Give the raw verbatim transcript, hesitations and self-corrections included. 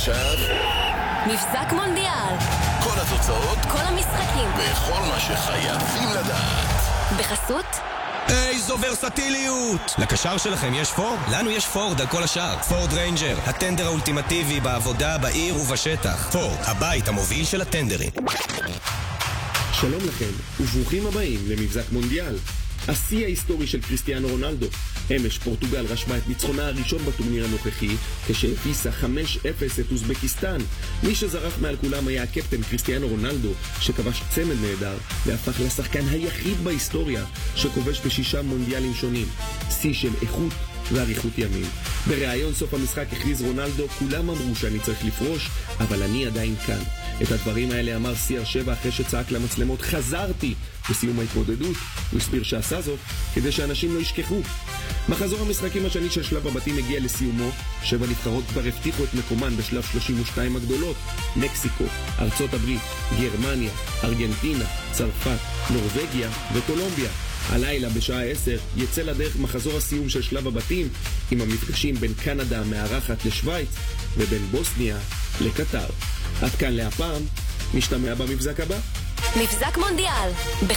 ועכשיו מבזק מונדיאל. כל התוצאות, כל המשחקים וכל מה שחייבים לדעת בחסות איזו ורסטיליות! לקשר שלכם יש פורד? לנו יש פורד על כל השאר. פורד ריינג'ר, הטנדר האולטימטיבי בעבודה, בעיר ובשטח. פורד, הבית המוביל של הטנדרים. שלום לכם, וברוכים הבאים למבזק מונדיאל. השיא ההיסטורי של קריסטיאנו רונלדו. אמש פורטוגל רשמה את ניצחונה הראשון בטורניר הנוכחי, כשהביסה חמש אפס את אוזבקיסטן. מי שזרח מעל כולם היה הקפטן קריסטיאנו רונלדו, שכבש צמד נהדר, והפך לשחקן היחיד בהיסטוריה שכובש בשישה מונדיאלים שונים. שיא של איכות ואריכות ימים. בריאיון סוף המשחק הכריז רונלדו, כולם אמרו שאני צריך לפרוש, אבל אני עדיין כאן. את הדברים האלה אמר סי אר שבע אחרי שצעק למצלמות, חזרתי! בסיום ההתמודדות, הוא הסביר שעשה זאת כדי שאנשים לא ישכחו. מחזור המשחקים השני של שלב הבתים הגיע לסיומו, שבע נבחרות כבר הבטיחו את מקומן בשלב שלושים ושתיים הגדולות: מקסיקו, ארצות הברית, גרמניה, ארגנטינה, צרפת, נורווגיה וקולומביה. הלילה בשעה עשר יצא לדרך מחזור הסיום של שלב הבתים, עם המפגשים בין קנדה המארחת לשוויץ ובין בוסניה לקטר. עד כאן להפעם, נשתמע במבזק הבא. מבזק מונדיאל בחסות